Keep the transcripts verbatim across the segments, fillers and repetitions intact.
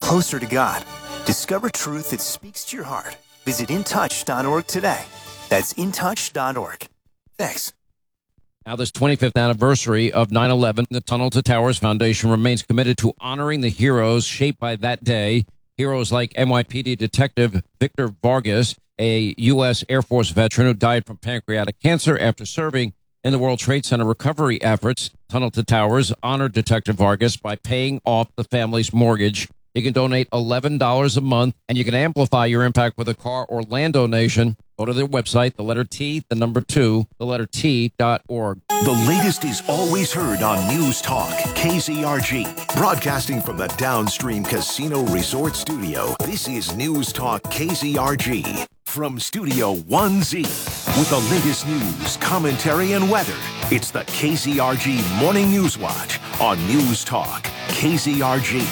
closer to God. Discover truth that speaks to your heart. Visit in touch dot org today. That's in touch dot org. Thanks. Now, this twenty-fifth anniversary of nine eleven, the Tunnel to Towers Foundation remains committed to honoring the heroes shaped by that day. Heroes like N Y P D Detective Victor Vargas, a U S Air Force veteran who died from pancreatic cancer after serving in the World Trade Center recovery efforts. Tunnel to Towers honored Detective Vargas by paying off the family's mortgage. You can donate eleven dollars a month, and you can amplify your impact with a car or land donation. Go to their website, the letter T, the number two, the letter T dot org. The latest is always heard on News Talk, K Z R G. Broadcasting from the Downstream Casino Resort Studio, this is News Talk, K Z R G. From Studio one Z, with the latest news, commentary, and weather, it's the K Z R G Morning News Watch on News Talk, K Z R G.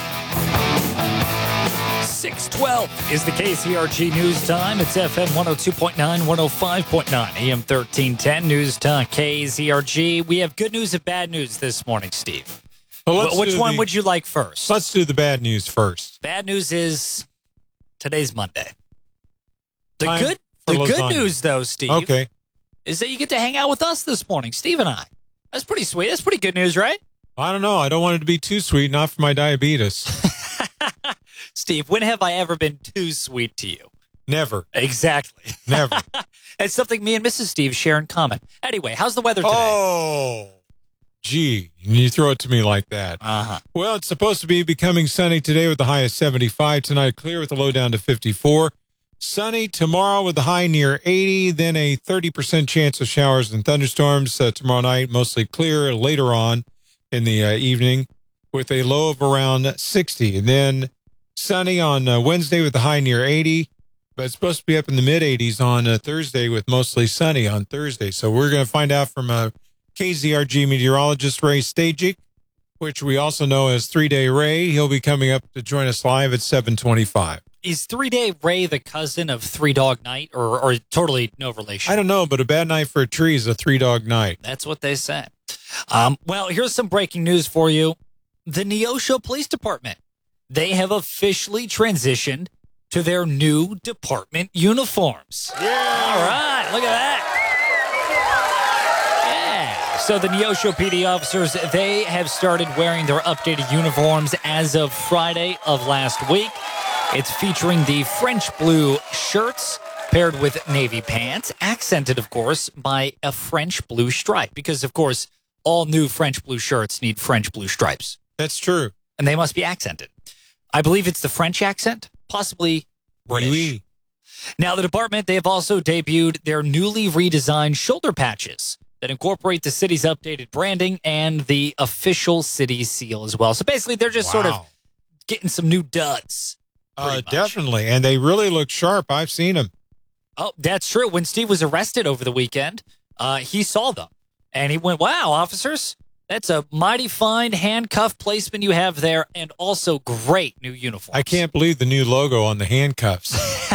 six twelve is the K Z R G News Time. It's F M one oh two point nine, one oh five point nine, A M thirteen ten, News Talk, K Z R G. We have good news and bad news this morning, Steve. Well, Which one the, would you like first? Let's do the bad news first. Bad news is today's Monday. The Time good for the good lasagna. news, though, Steve, Okay. is that you get to hang out with us this morning, Steve and I. That's pretty sweet. That's pretty good news, right? I don't know. I don't want it to be too sweet, not for my diabetes. Steve, when have I ever been too sweet to you? Never. Exactly. Never. It's something me and Missus Steve share in common. Anyway, how's the weather today? Oh, gee. You throw it to me like that. Uh-huh. Well, it's supposed to be becoming sunny today with the high of seventy-five. Tonight, clear with the low down to fifty-four. Sunny tomorrow with the high near eighty. Then a thirty percent chance of showers and thunderstorms uh, tomorrow night. Mostly clear later on in the uh, evening with a low of around sixty. And then sunny on uh, Wednesday with the high near eighty. But it's supposed to be up in the mid eighties on uh, Thursday with mostly sunny on Thursday. So we're going to find out from uh, K Z R G meteorologist Ray Stajic, which we also know as Three Day Ray. He'll be coming up to join us live at seven twenty-five. Is Three Day Ray the cousin of Three Dog Night, or, or totally no relation? I don't know, but a bad night for a tree is a three dog night. That's what they say. Um, well, here's some breaking news for you. The Neosho Police Department, they have officially transitioned to their new department uniforms. Yeah. All right, look at that. Yeah. So the Neosho P D officers, they have started wearing their updated uniforms as of Friday of last week. It's featuring the French blue shirts paired with navy pants, accented, of course, by a French blue stripe. Because, of course, all new French blue shirts need French blue stripes. That's true. And they must be accented. I believe it's the French accent, possibly British. Oui. Now, the department, they have also debuted their newly redesigned shoulder patches that incorporate the city's updated branding and the official city seal as well. So basically, they're just Wow. sort of getting some new duds. Uh, definitely. And they really look sharp. I've seen them. Oh, that's true. When Steve was arrested over the weekend, uh, he saw them. And he went, wow, officers, that's a mighty fine handcuff placement you have there, and also great new uniforms. I can't believe the new logo on the handcuffs.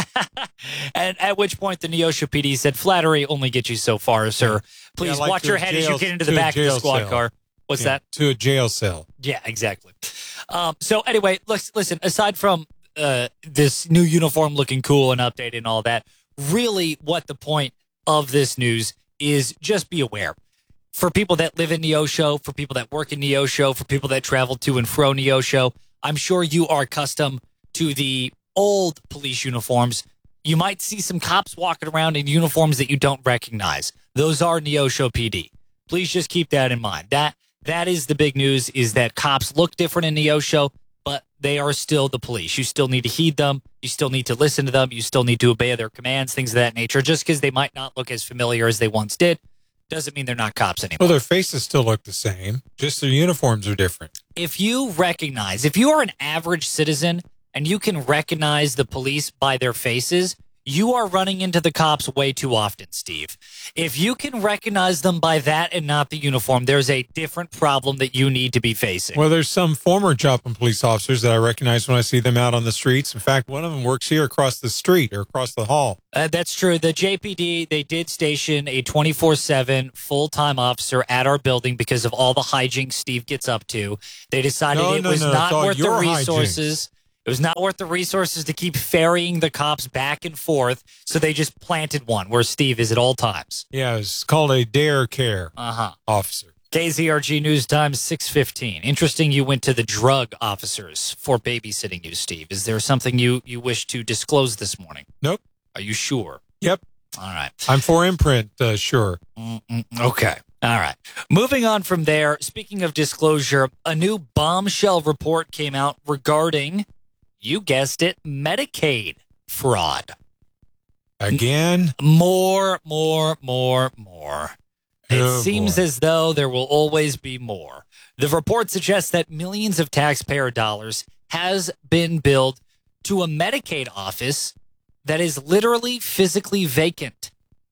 And at which point the Neosho P D said, flattery only gets you so far, sir. Please Yeah, like watch to your a head as jail- you get into the to a back of the jail squad cell. car. What's Yeah, that? to a jail cell. Yeah, exactly. Um, so anyway, let's listen, aside from uh, this new uniform looking cool and updated and all that, really what the point of this news is, just be aware. For people that live in Neosho, for people that work in Neosho, for people that travel to and fro Neosho, I'm sure you are accustomed to the old police uniforms. You might see some cops walking around in uniforms that you don't recognize. Those are Neosho P D. Please just keep that in mind. That that is the big news, is that cops look different in Neosho, but they are still the police. You still need to heed them. You still need to listen to them. You still need to obey their commands, things of that nature. Just because they might not look as familiar as they once did doesn't mean they're not cops anymore. Well, their faces still look the same. Just their uniforms are different. If you recognize, if you are an average citizen and you can recognize the police by their faces, you are running into the cops way too often, Steve. If you can recognize them by that and not the uniform, there's a different problem that you need to be facing. Well, there's some former Joplin police officers that I recognize when I see them out on the streets. In fact, one of them works here across the street or across the hall. Uh, that's true. The J P D, they did station a twenty-four seven full-time officer at our building because of all the hijinks Steve gets up to. They decided No, it no, was no, not it's all worth the your resources. It was not worth the resources to keep ferrying the cops back and forth, so they just planted one where Steve is at all times. Yeah, it's called a dare care Uh-huh. officer. K Z R G News Time, six fifteen. Interesting you went to the drug officers for babysitting you, Steve. Is there something you, you wish to disclose this morning? Nope. Are you sure? Yep. All right. I'm for imprint, uh, sure. Mm-mm. Okay. All right. Moving on from there, speaking of disclosure, a new bombshell report came out regarding, you guessed it, Medicaid fraud. Again? More, more, more, more. It Oh, seems boy. as though there will always be more. The report suggests that millions of taxpayer dollars has been billed to a Medicaid office that is literally physically vacant.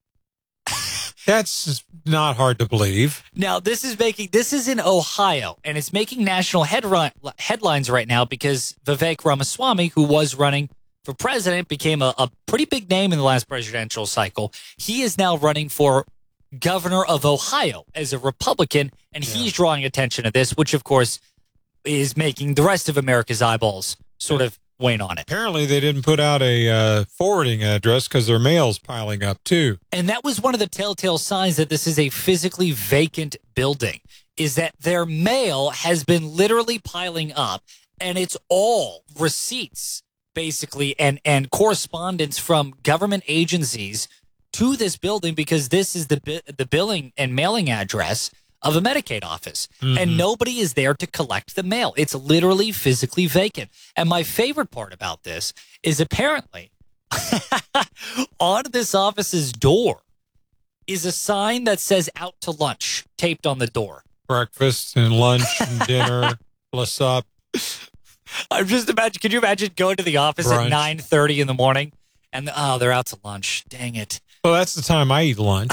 That's not hard to believe. Now, this is making this is in Ohio, and it's making national headri- headlines right now because Vivek Ramaswamy, who was running for president, became a, a pretty big name in the last presidential cycle. He is now running for governor of Ohio as a Republican, and Yeah. he's drawing attention to this, which, of course, is making the rest of America's eyeballs sort of wane on it. Apparently, they didn't put out a uh, forwarding address because their mail's piling up, too. And that was one of the telltale signs that this is a physically vacant building, is that their mail has been literally piling up, and it's all receipts, basically, and, and correspondence from government agencies to this building because this is the bi- the billing and mailing address of a Medicaid office. Mhm. And nobody is there to collect the mail. It's literally physically vacant. And my favorite part about this is apparently on this office's door is a sign that says out to lunch taped on the door. Breakfast and lunch and dinner, plus up. I'm just imagine. Can you imagine going to the office Brunch. at nine thirty in the morning and oh, they're out to lunch. Dang it. Well, that's the time I eat lunch.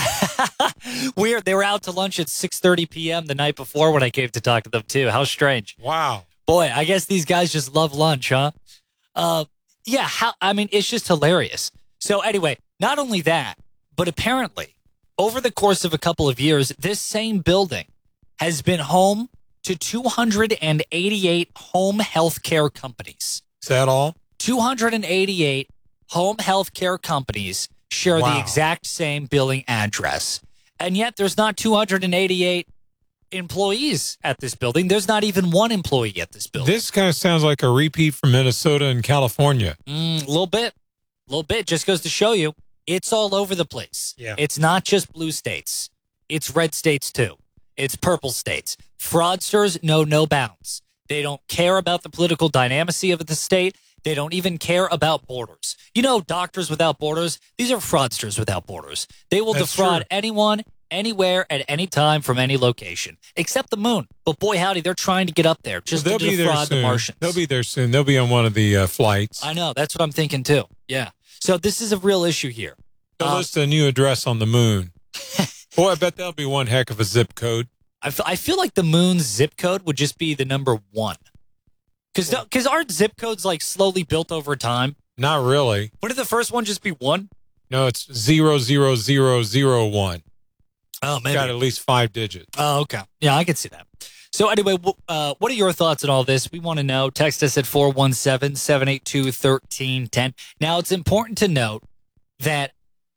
Weird. They were out to lunch at six thirty p.m. the night before when I came to talk to them too. How strange. Wow. Boy, I guess these guys just love lunch, huh? Uh, yeah. How? I mean, it's just hilarious. So anyway, not only that, but apparently over the course of a couple of years, this same building has been home to two hundred eighty-eight home health care companies. Is that all? two hundred eighty-eight home health care companies share Wow. the exact same billing address. And yet there's not two hundred eighty-eight employees at this building. There's not even one employee at this building. This kind of sounds like a repeat from Minnesota and California. Mm, a little bit. A little bit. Just goes to show you, it's all over the place. Yeah. It's not just blue states. It's red states too. It's purple states. Fraudsters know no bounds. They don't care about the political dynamacy of the state. They don't even care about borders. You know, Doctors Without Borders, these are fraudsters without borders. They will That's defraud true. anyone, anywhere, at any time, from any location, except the moon. But boy, howdy, they're trying to get up there just They'll to be there defraud the soon. Martians. They'll be there soon. They'll be on one of the uh, flights. I know. That's what I'm thinking, too. Yeah. So this is a real issue here. They'll Uh, list a new address on the moon. Boy, I bet that'll be one heck of a zip code. I, f- I feel like the moon's zip code would just be the number one. Because because aren't zip codes like slowly built over time? Not really. Wouldn't the first one just be one? No, it's zero zero zero zero one. Oh, maybe. Got at least five digits. Oh, okay. Yeah, I can see that. So anyway, w- uh, what are your thoughts on all this? We want to know. Text us at four one seven, seven eight two, one three one zero. Now, it's important to note that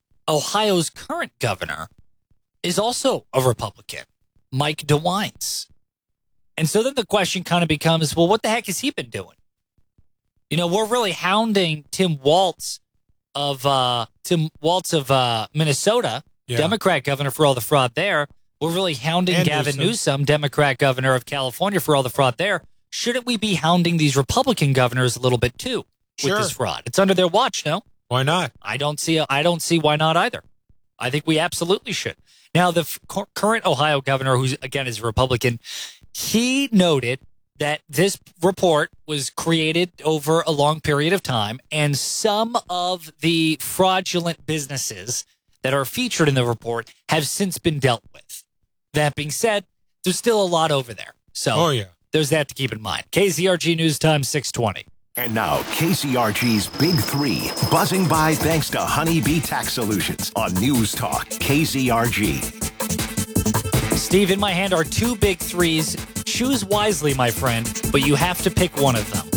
Ohio's current governor is also a Republican, Mike DeWines. And so then the question kind of becomes, well, what the heck has he been doing? You know, we're really hounding Tim Walz of uh, Tim Walz of uh, Minnesota, Yeah. Democrat governor, for all the fraud there. We're really hounding And Gavin Newsom. Newsom, Democrat governor of California, for all the fraud there. Shouldn't we be hounding these Republican governors a little bit too with Sure. this fraud? It's under their watch, no? Why not? I don't see. I don't see why not either. I think we absolutely should. Now, the f- cur- current Ohio governor, who's again is a Republican, he noted that this report was created over a long period of time, and some of the fraudulent businesses that are featured in the report have since been dealt with. That being said, there's still a lot over there. So Oh, yeah. there's that to keep in mind. K Z R G News Time six twenty. And now, K C R G's Big Three, buzzing by thanks to Honeybee Tax Solutions on News Talk, K Z R G. Steve, in my hand are two big threes. Choose wisely, my friend, but you have to pick one of them.